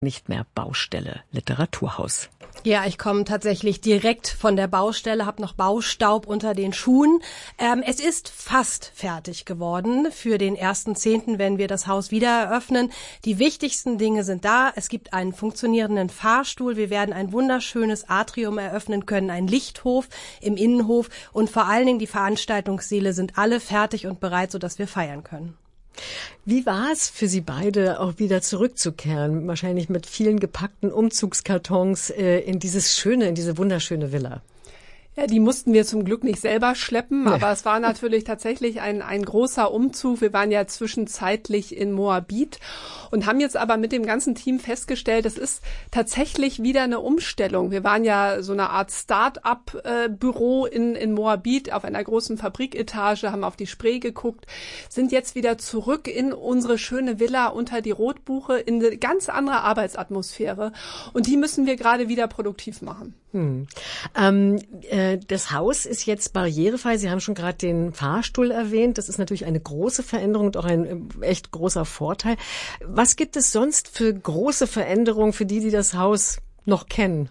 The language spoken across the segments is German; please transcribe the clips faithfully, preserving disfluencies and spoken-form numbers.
Nicht mehr Baustelle, Literaturhaus. Ja, ich komme tatsächlich direkt von der Baustelle, habe noch Baustaub unter den Schuhen. Ähm, es ist fast fertig geworden für den ersten Zehnten, wenn wir das Haus wieder eröffnen. Die wichtigsten Dinge sind da. Es gibt einen funktionierenden Fahrstuhl. Wir werden ein wunderschönes Atrium eröffnen können, einen Lichthof im Innenhof. Und vor allen Dingen die Veranstaltungssäle sind alle fertig und bereit, sodass wir feiern können. Wie war es für Sie beide, auch wieder zurückzukehren? Wahrscheinlich mit vielen gepackten Umzugskartons äh, in dieses schöne, in diese wunderschöne Villa. Ja, die mussten wir zum Glück nicht selber schleppen, ja. Aber es war natürlich tatsächlich ein, ein großer Umzug. Wir waren ja zwischenzeitlich in Moabit und haben jetzt aber mit dem ganzen Team festgestellt, es ist tatsächlich wieder eine Umstellung. Wir waren ja so eine Art Start-up-Büro in, in Moabit auf einer großen Fabriketage, haben auf die Spree geguckt, sind jetzt wieder zurück in unsere schöne Villa unter die Rotbuche in eine ganz andere Arbeitsatmosphäre und die müssen wir gerade wieder produktiv machen. Hm. Ähm, äh, das Haus ist jetzt barrierefrei. Sie haben schon gerade den Fahrstuhl erwähnt. Das ist natürlich eine große Veränderung und auch ein äh, echt großer Vorteil. Was gibt es sonst für große Veränderungen für die, die das Haus noch kennen?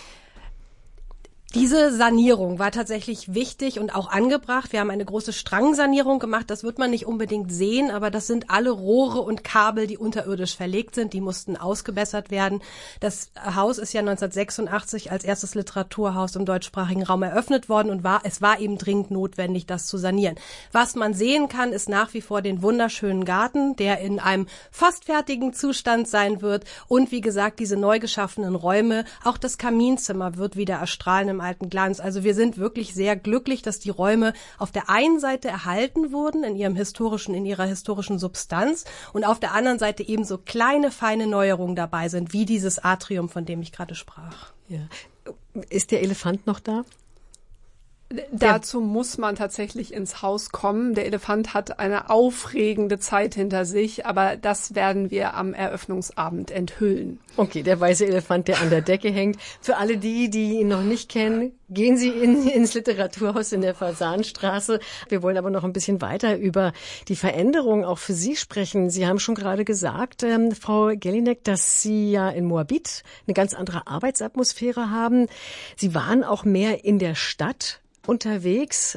Diese Sanierung war tatsächlich wichtig und auch angebracht. Wir haben eine große Strangsanierung gemacht. Das wird man nicht unbedingt sehen, aber das sind alle Rohre und Kabel, die unterirdisch verlegt sind. Die mussten ausgebessert werden. Das Haus ist ja neunzehnhundertsechsundachtzig als erstes Literaturhaus im deutschsprachigen Raum eröffnet worden und war, es war eben dringend notwendig, das zu sanieren. Was man sehen kann, ist nach wie vor den wunderschönen Garten, der in einem fast fertigen Zustand sein wird. Und wie gesagt, diese neu geschaffenen Räume, auch das Kaminzimmer wird wieder erstrahlen im alten Glanz. Also wir sind wirklich sehr glücklich, dass die Räume auf der einen Seite erhalten wurden in ihrem historischen, in ihrer historischen Substanz und auf der anderen Seite eben so kleine, feine Neuerungen dabei sind, wie dieses Atrium, von dem ich gerade sprach. Ja. Ist der Elefant noch da? Dazu muss man tatsächlich ins Haus kommen. Der Elefant hat eine aufregende Zeit hinter sich, aber das werden wir am Eröffnungsabend enthüllen. Okay, der weiße Elefant, der an der Decke hängt. Für alle die, die ihn noch nicht kennen, gehen Sie in, ins Literaturhaus in der Fasanstraße. Wir wollen aber noch ein bisschen weiter über die Veränderung auch für Sie sprechen. Sie haben schon gerade gesagt, ähm, Frau Gellinek, dass Sie ja in Moabit eine ganz andere Arbeitsatmosphäre haben. Sie waren auch mehr in der Stadt unterwegs.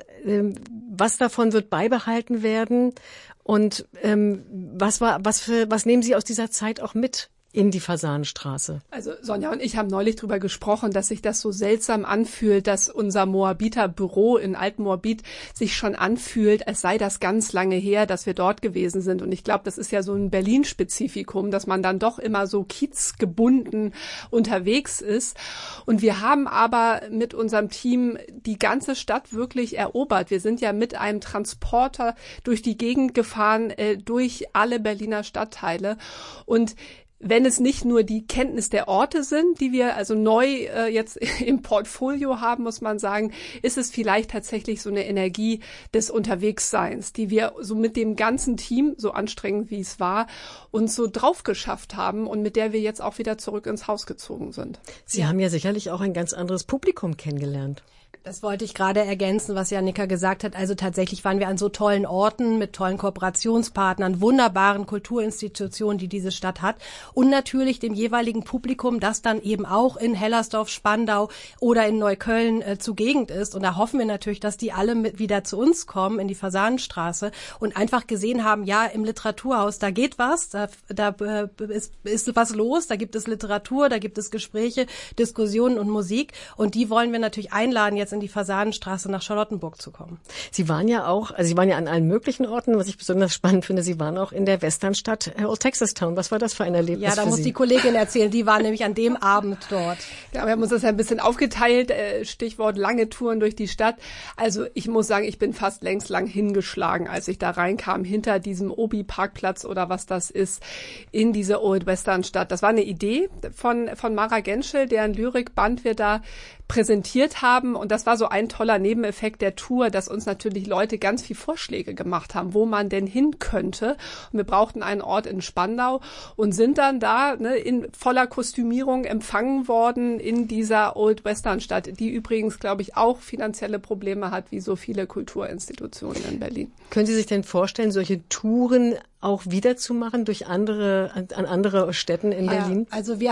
Was davon wird beibehalten werden und ähm, was war, was für, was nehmen Sie aus dieser Zeit auch mit in die Fasanstraße? Also Sonja und ich haben neulich drüber gesprochen, dass sich das so seltsam anfühlt, dass unser Moabiter Büro in Alt-Moabit sich schon anfühlt, als sei das ganz lange her, dass wir dort gewesen sind. Und ich glaube, das ist ja so ein Berlin-Spezifikum, dass man dann doch immer so kiezgebunden unterwegs ist. Und wir haben aber mit unserem Team die ganze Stadt wirklich erobert. Wir sind ja mit einem Transporter durch die Gegend gefahren, äh, durch alle Berliner Stadtteile. Und wenn es nicht nur die Kenntnis der Orte sind, die wir also neu äh, jetzt im Portfolio haben, muss man sagen, ist es vielleicht tatsächlich so eine Energie des Unterwegsseins, die wir so mit dem ganzen Team, so anstrengend wie es war, uns so drauf geschafft haben und mit der wir jetzt auch wieder zurück ins Haus gezogen sind. Sie ja. haben ja sicherlich auch ein ganz anderes Publikum kennengelernt. Das wollte ich gerade ergänzen, was Jannika gesagt hat. Also tatsächlich waren wir an so tollen Orten mit tollen Kooperationspartnern, wunderbaren Kulturinstitutionen, die diese Stadt hat und natürlich dem jeweiligen Publikum, das dann eben auch in Hellersdorf, Spandau oder in Neukölln äh, zugegen ist. Und da hoffen wir natürlich, dass die alle mit wieder zu uns kommen in die Fasanenstraße und einfach gesehen haben, ja, im Literaturhaus, da geht was, da, da äh, ist, ist was los, da gibt es Literatur, da gibt es Gespräche, Diskussionen und Musik und die wollen wir natürlich einladen, jetzt in die Fasanenstraße nach Charlottenburg zu kommen. Sie waren ja auch, also Sie waren ja an allen möglichen Orten, was ich besonders spannend finde, Sie waren auch in der Westernstadt Old Texas Town. Was war das für ein Erlebnis Ja, da für muss Sie? die Kollegin erzählen, die war nämlich an dem Abend dort. Ja, wir haben uns das ja ein bisschen aufgeteilt, Stichwort lange Touren durch die Stadt. Also ich muss sagen, ich bin fast längst lang hingeschlagen, als ich da reinkam, hinter diesem Obi-Parkplatz oder was das ist, in diese Old Westernstadt. Das war eine Idee von, von Mara Genschel, deren Lyrikband wir da präsentiert haben. Und das war so ein toller Nebeneffekt der Tour, dass uns natürlich Leute ganz viel Vorschläge gemacht haben, wo man denn hin könnte. Und wir brauchten einen Ort in Spandau und sind dann da ne, in voller Kostümierung empfangen worden in dieser Old Western Stadt, die übrigens, glaube ich, auch finanzielle Probleme hat, wie so viele Kulturinstitutionen in Berlin. Können Sie sich denn vorstellen, solche Touren auch wiederzumachen durch andere, an andere Städten in ja, Berlin? Also wir